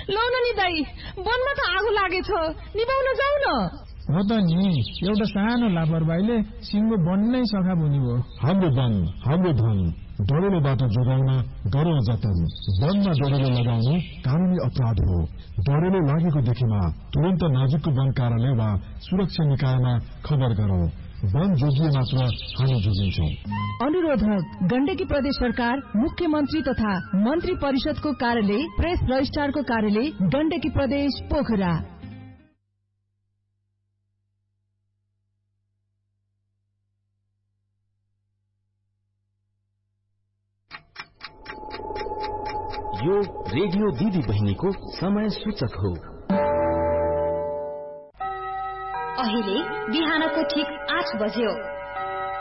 लौ न नि दाई, वनमा त आगो लागेछ, निभाउन जाऊ न। हो त नि, एउटा सानो लापरवाहीले सिंगो वन नै सखा बुनी भयो। हाम्रो वन, हाम्रो धन, डरेलोबाट जोगाउन गरौँ जतन। वनमा डरेलो लगाउनु कानूनी अपराध हो। डरेलो लागेको देखेमा तुरन्त नजिकको वन कार्यालय वा सुरक्षा निकायमा खबर गरौं। वन जोगिए मात्र हामी जोगिन्छौं। अनुरोधक गण्डकी प्रदेश सरकार, मुख्यमन्त्री तथा मन्त्री परिषदको कार्यालय, प्रेस रजिस्ट्रारको कार्यालय, गण्डकी प्रदेश, पोखरा। यो रेडियो दिदी बहिनीको समय सूचक हो। अहिले बिहानको ठीक 8 बज्यो।